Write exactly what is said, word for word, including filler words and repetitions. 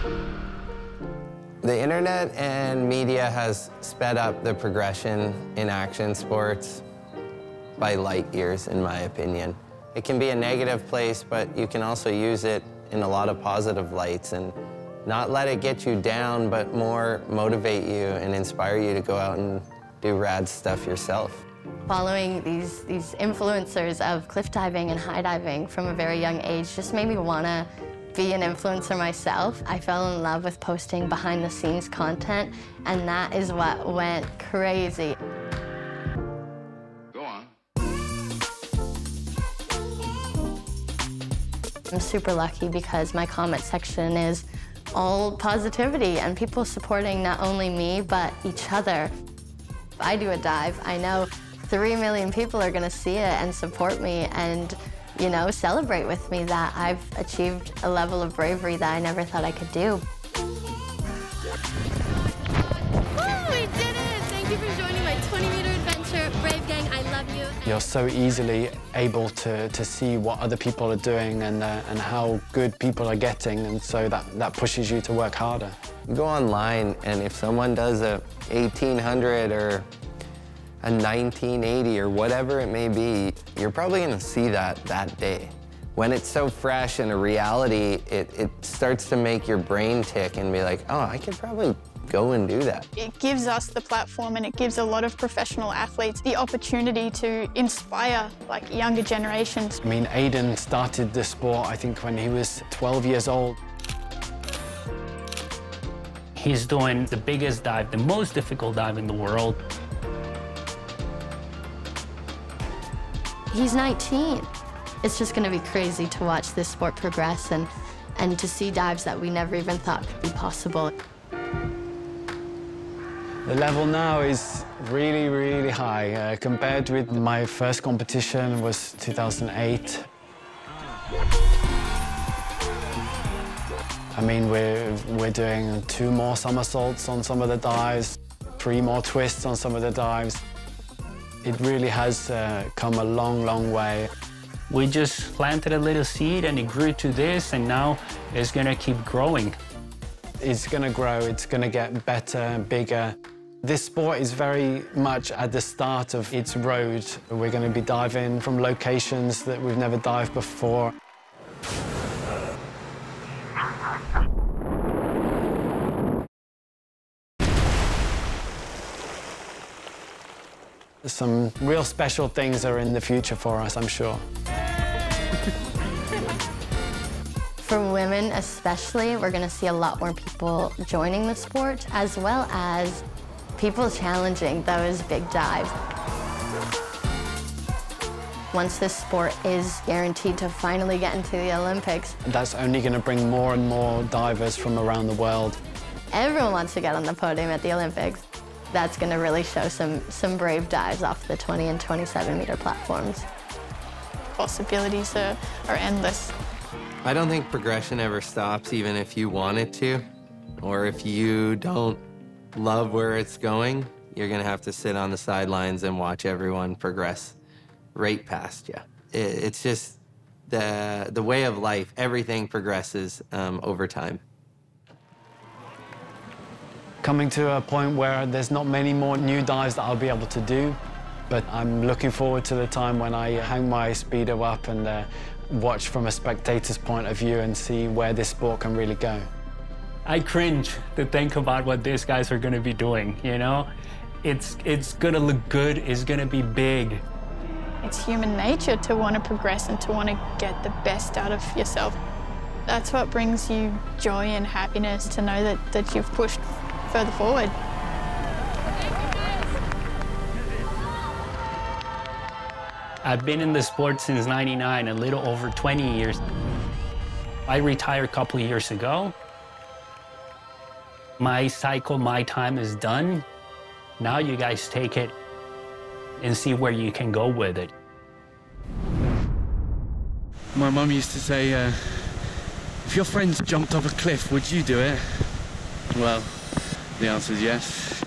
The internet and media has sped up the progression in action sports by light years, in my opinion. It can be a negative place, but you can also use it in a lot of positive lights and not let it get you down, but more motivate you and inspire you to go out and do rad stuff yourself. Following these, these influencers of cliff diving and high diving from a very young age just made me want to be an influencer myself. I fell in love with posting behind-the-scenes content, and that is what went crazy. Go on. I'm super lucky because my comment section is all positivity and people supporting not only me, but each other. If I do a dive, I know three million people are gonna see it and support me and, you know, celebrate with me that I've achieved a level of bravery that I never thought I could do. Woo, we did it! Thank you for joining my twenty meter adventure. Brave Gang, I love you. You're so easily able to, to see what other people are doing and, uh, and how good people are getting, and so that, that pushes you to work harder. You go online, and if someone does a eighteen hundred or a nineteen eighty or whatever it may be, you're probably gonna see that that day. When it's so fresh and a reality, it, it starts to make your brain tick and be like, oh, I could probably go and do that. It gives us the platform, and it gives a lot of professional athletes the opportunity to inspire like younger generations. I mean, Aiden started the sport, I think, when he was twelve years old. He's doing the biggest dive, the most difficult dive in the world. He's nineteen. It's just gonna be crazy to watch this sport progress and, and to see dives that we never even thought could be possible. The level now is really, really high. Uh, compared with my first competition was two thousand eight. I mean, we're, we're doing two more somersaults on some of the dives, three more twists on some of the dives. It really has uh, come a long, long way. We just planted a little seed and it grew to this, and now it's gonna keep growing. It's gonna grow, it's gonna get better and bigger. This sport is very much at the start of its road. We're gonna be diving from locations that we've never dived before. Some real special things are in the future for us, I'm sure. For women especially, we're gonna see a lot more people joining the sport, as well as people challenging those big dives. Once this sport is guaranteed to finally get into the Olympics, that's only gonna bring more and more divers from around the world. Everyone wants to get on the podium at the Olympics. That's going to really show some, some brave dives off the twenty and twenty-seven meter platforms. Possibilities are, are endless. I don't think progression ever stops, even if you want it to, or if you don't love where it's going, you're gonna have to sit on the sidelines and watch everyone progress right past you. It's just the, the way of life. Everything progresses um, over time. Coming to a point where there's not many more new dives that I'll be able to do, but I'm looking forward to the time when I hang my Speedo up and uh, watch from a spectator's point of view and see where this sport can really go. I cringe to think about what these guys are gonna be doing, you know? It's, it's gonna look good, it's gonna be big. It's human nature to want to progress and to want to get the best out of yourself. That's what brings you joy and happiness, to know that, that you've pushed further forward. I've been in the sport since ninety-nine, a little over twenty years. I retired a couple of years ago. My cycle, my time is done. Now you guys take it and see where you can go with it. My mum used to say, uh, if your friends jumped off a cliff, would you do it? Well, the answer is yes.